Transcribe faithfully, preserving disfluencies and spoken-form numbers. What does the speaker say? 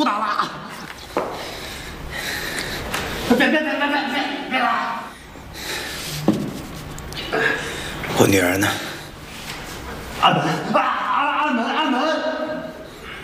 不打了啊！别别别别别别别打！ 我女儿呢？ 阿本啊！